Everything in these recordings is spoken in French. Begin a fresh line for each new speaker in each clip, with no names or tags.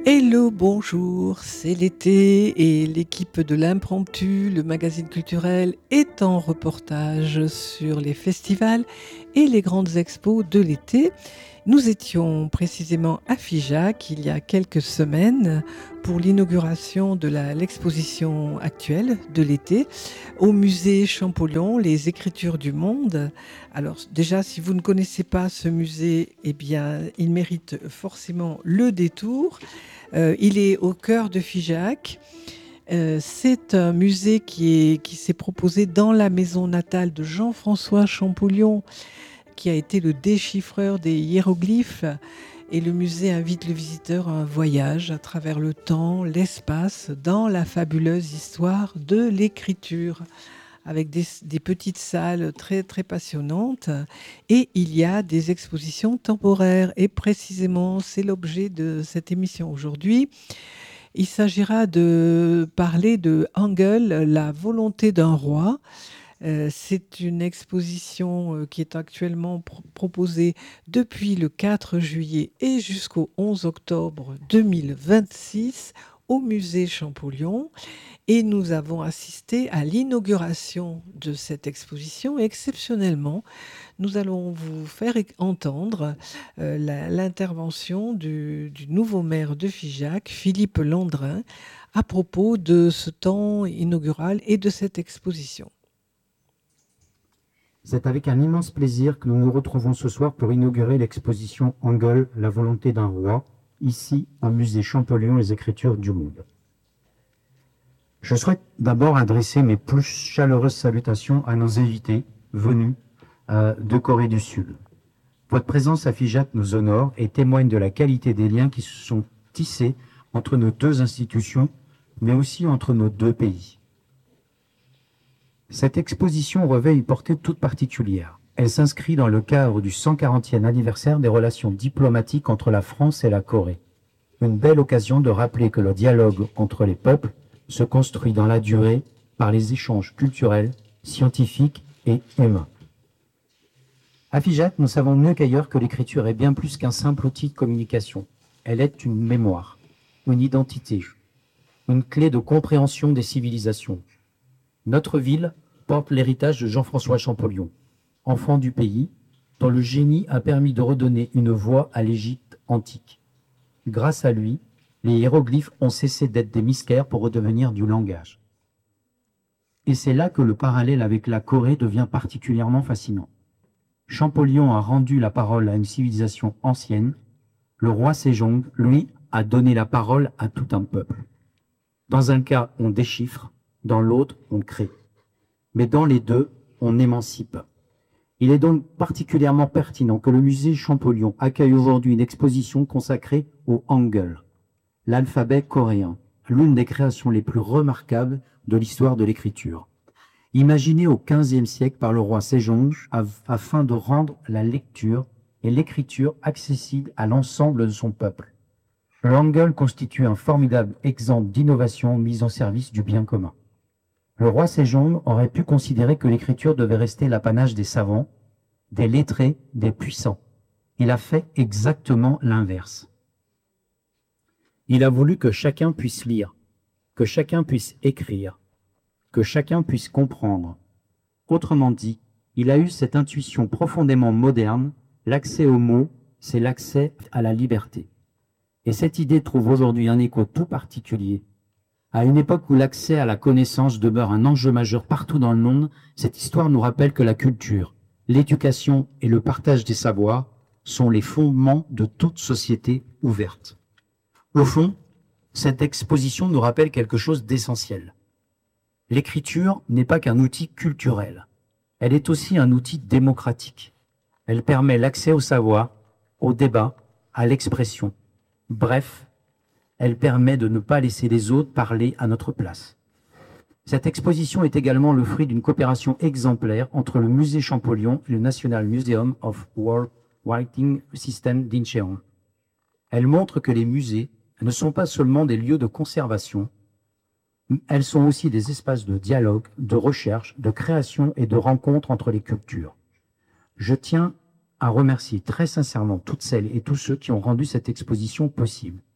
Hello, bonjour, c'est l'été et l'équipe de l'Impromptu, le magazine culturel, est en reportage sur les festivals et les grandes expos de l'été. Nous étions précisément à Figeac il y a quelques semaines pour l'inauguration de l'exposition actuelle de l'été au musée Champollion, les Écritures du Monde. Alors déjà, si vous ne connaissez pas ce musée, eh bien, il mérite forcément le détour. Il est au cœur de Figeac. C'est un musée qui s'est proposé dans la maison natale de Jean-François Champollion, qui a été le déchiffreur des hiéroglyphes. Et le musée invite le visiteur à un voyage à travers le temps, l'espace, dans la fabuleuse histoire de l'écriture, avec des petites salles très, très passionnantes. Et il y a des expositions temporaires. Et précisément, c'est l'objet de cette émission aujourd'hui. Il s'agira de parler de Hangul, la volonté d'un roi. C'est une exposition qui est actuellement proposée depuis le 4 juillet et jusqu'au 11 octobre 2026 au musée Champollion. Et nous avons assisté à l'inauguration de cette exposition. Exceptionnellement, nous allons vous faire entendre l'intervention du nouveau maire de Figeac, Philippe Landrin, à propos de ce temps inaugural et de cette exposition.
C'est avec un immense plaisir que nous nous retrouvons ce soir pour inaugurer l'exposition Hangul, la volonté d'un roi, ici au musée Champollion, les Écritures du Monde. Je souhaite d'abord adresser mes plus chaleureuses salutations à nos invités venus de Corée du Sud. Votre présence à Figeac nous honore et témoigne de la qualité des liens qui se sont tissés entre nos deux institutions, mais aussi entre nos deux pays. Cette exposition revêt une portée toute particulière. Elle s'inscrit dans le cadre du 140e anniversaire des relations diplomatiques entre la France et la Corée. Une belle occasion de rappeler que le dialogue entre les peuples se construit dans la durée par les échanges culturels, scientifiques et humains. À Figeac, nous savons mieux qu'ailleurs que l'écriture est bien plus qu'un simple outil de communication. Elle est une mémoire, une identité, une clé de compréhension des civilisations. Notre ville porte l'héritage de Jean-François Champollion, enfant du pays, dont le génie a permis de redonner une voix à l'Égypte antique. Grâce à lui, les hiéroglyphes ont cessé d'être des mystères pour redevenir du langage. Et c'est là que le parallèle avec la Corée devient particulièrement fascinant. Champollion a rendu la parole à une civilisation ancienne. Le roi Sejong, lui, a donné la parole à tout un peuple. Dans un cas, on déchiffre, dans l'autre, on crée. Mais dans les deux, on émancipe. Il est donc particulièrement pertinent que le musée Champollion accueille aujourd'hui une exposition consacrée au Hangul, l'alphabet coréen, l'une des créations les plus remarquables de l'histoire de l'écriture. Imaginé au XVe siècle par le roi Sejong afin de rendre la lecture et l'écriture accessibles à l'ensemble de son peuple. Le Hangul constitue un formidable exemple d'innovation mise au service du bien commun. Le roi Sejong aurait pu considérer que l'écriture devait rester l'apanage des savants, des lettrés, des puissants. Il a fait exactement l'inverse. Il a voulu que chacun puisse lire, que chacun puisse écrire, que chacun puisse comprendre. Autrement dit, il a eu cette intuition profondément moderne, l'accès aux mots, c'est l'accès à la liberté. Et cette idée trouve aujourd'hui un écho tout particulier. À une époque où l'accès à la connaissance demeure un enjeu majeur partout dans le monde, cette histoire nous rappelle que la culture, l'éducation et le partage des savoirs sont les fondements de toute société ouverte. Au fond, cette exposition nous rappelle quelque chose d'essentiel. L'écriture n'est pas qu'un outil culturel. Elle est aussi un outil démocratique. Elle permet l'accès au savoir, au débat, à l'expression. Bref, elle permet de ne pas laisser les autres parler à notre place. Cette exposition est également le fruit d'une coopération exemplaire entre le musée Champollion et le National Museum of World Writing System d'Incheon. Elle montre que les musées ne sont pas seulement des lieux de conservation, elles sont aussi des espaces de dialogue, de recherche, de création et de rencontre entre les cultures. Je tiens à remercier très sincèrement toutes celles et tous ceux qui ont rendu cette exposition possible.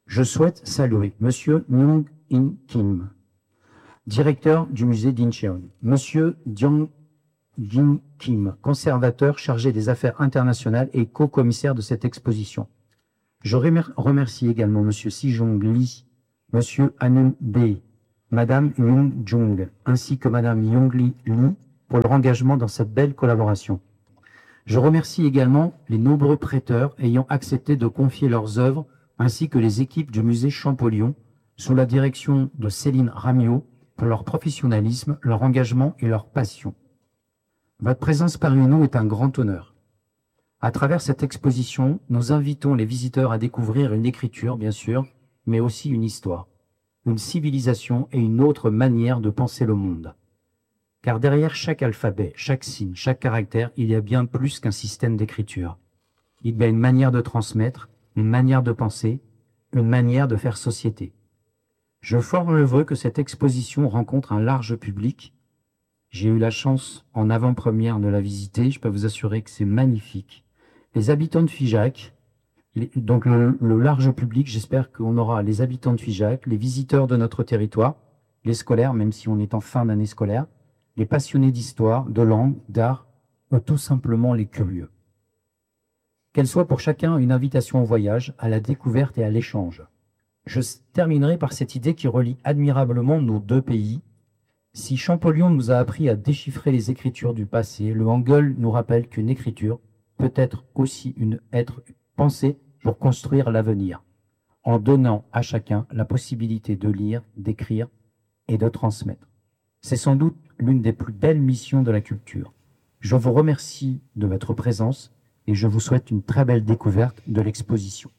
Je souhaite saluer Monsieur Myung In Kim, directeur du musée d'Incheon, Monsieur Jong Jin Kim, conservateur chargé des affaires internationales et co-commissaire de cette exposition. Je remercie également Monsieur Si-jong Lee, Monsieur Anun Bae, Madame Yoon Jung, ainsi que Madame Yongli Lee pour leur engagement dans cette belle collaboration. Je remercie également les nombreux prêteurs ayant accepté de confier leurs œuvres, ainsi que les équipes du musée Champollion, sous la direction de Céline Ramiot, pour leur professionnalisme, leur engagement et leur passion. Votre présence parmi nous est un grand honneur. À travers cette exposition, nous invitons les visiteurs à découvrir une écriture, bien sûr, mais aussi une histoire, une civilisation et une autre manière de penser le monde. Car derrière chaque alphabet, chaque signe, chaque caractère, il y a bien plus qu'un système d'écriture. Il y a une manière de transmettre, une manière de penser, une manière de faire société. Je forme le vœu que cette exposition rencontre un large public. J'ai eu la chance en avant-première de la visiter, je peux vous assurer que c'est magnifique. Les habitants de Figeac, donc le large public, j'espère qu'on aura les habitants de Figeac, les visiteurs de notre territoire, les scolaires, même si on est en fin d'année scolaire, les passionnés d'histoire, de langue, d'art, ou tout simplement les curieux. Qu'elle soit pour chacun une invitation au voyage, à la découverte et à l'échange. Je terminerai par cette idée qui relie admirablement nos deux pays. Si Champollion nous a appris à déchiffrer les écritures du passé, le Hangul nous rappelle qu'une écriture peut être aussi être pensée pour construire l'avenir, en donnant à chacun la possibilité de lire, d'écrire et de transmettre. C'est sans doute l'une des plus belles missions de la culture. Je vous remercie de votre présence et je vous souhaite une très belle découverte de l'exposition.